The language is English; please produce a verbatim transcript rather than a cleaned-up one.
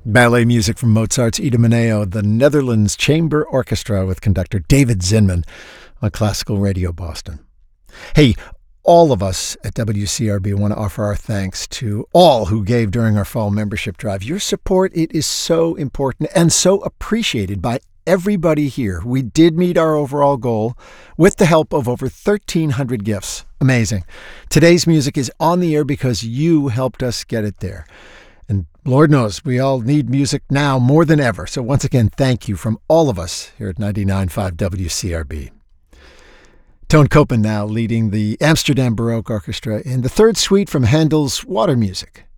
Ballet music from Mozart's Idomeneo, the Netherlands Chamber Orchestra with conductor David Zinman on Classical Radio Boston. Hey, all of us at W C R B want to offer our thanks to all who gave during our fall membership drive. Your support, it is so important and so appreciated by everybody here. We did meet our overall goal with the help of over thirteen hundred gifts. Amazing. Today's music is on the air because you helped us get it there. And Lord knows we all need music now more than ever. So once again, thank you from all of us here at ninety-nine point five W C R B. Tone Copen now leading the Amsterdam Baroque Orchestra in the third suite from Handel's Water Music.